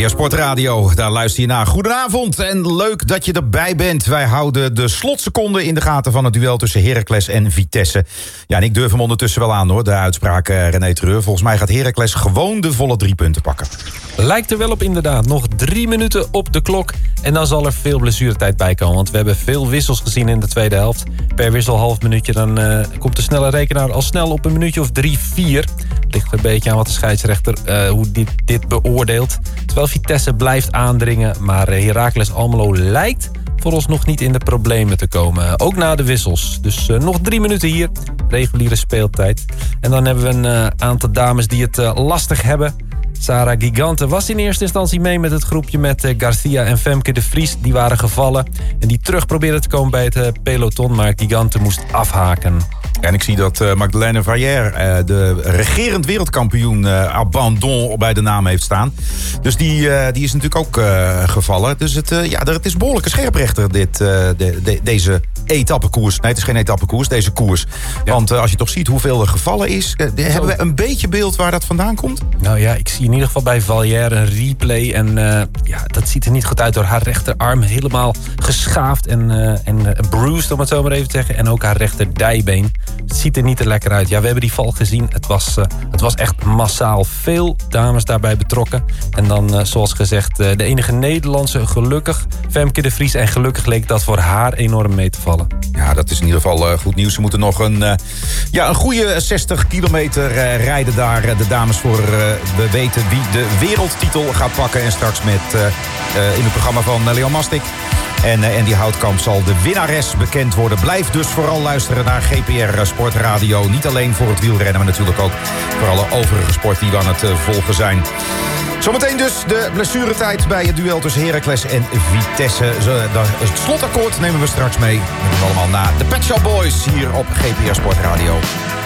GPR Sport Radio, daar luister je naar. Goedenavond en leuk dat je erbij bent. Wij houden de slotseconden in de gaten van het duel tussen Heracles en Vitesse. Ja, en ik durf hem ondertussen wel aan hoor, de uitspraak René Treur. Volgens mij gaat Heracles gewoon de volle 3 punten pakken. Lijkt er wel op inderdaad. Nog 3 minuten op de klok. En dan zal er veel blessuretijd bij komen. Want we hebben veel wissels gezien in de tweede helft. Per wissel half minuutje. Dan komt de snelle rekenaar al snel op een minuutje of 3-4. Ligt een beetje aan wat de scheidsrechter hoe dit beoordeelt. Terwijl Vitesse blijft aandringen. Maar Heracles Almelo lijkt vooralsnog niet in de problemen te komen. Ook na de wissels. Dus nog 3 minuten hier. Reguliere speeltijd. En dan hebben we een aantal dames die het lastig hebben. Sarah Gigante was in eerste instantie mee met het groepje met Garcia en Femke de Vries. Die waren gevallen en die terug probeerden te komen bij het peloton. Maar Gigante moest afhaken. En ik zie dat Magdalene Vallière, de regerend wereldkampioen abandon bij de naam heeft staan. Dus die is natuurlijk ook gevallen. Dus het is behoorlijk een scherprechter deze etappekoers. Nee, het is geen etappekoers, deze koers. Ja. Want als je toch ziet hoeveel er gevallen is, hebben we een beetje beeld waar dat vandaan komt? Nou ja, ik zie in ieder geval bij Vallière een replay. En dat ziet er niet goed uit door haar rechterarm. Helemaal geschaafd en bruised, om het zo maar even te zeggen. En ook haar rechterdijbeen. Het ziet er niet te lekker uit. Ja, we hebben die val gezien. Het was echt massaal. Veel dames daarbij betrokken. En dan, zoals gezegd, de enige Nederlandse gelukkig. Femke de Vries. En gelukkig leek dat voor haar enorm mee te vallen. Ja, dat is in ieder geval goed nieuws. Ze moeten nog een goede 60 kilometer rijden daar. De dames voor we weten wie de wereldtitel gaat pakken. En straks in het programma van Leon Mastik. En die Houtkamp zal de winnares bekend worden. Blijf dus vooral luisteren naar GPR Sport Radio. Niet alleen voor het wielrennen, maar natuurlijk ook voor alle overige sport die we aan het volgen zijn. Zometeen dus de blessuretijd bij het duel tussen Heracles en Vitesse. Het slotakkoord nemen we straks mee. Dat doen we allemaal na de Pet Shop Boys hier op GPR Sport Radio.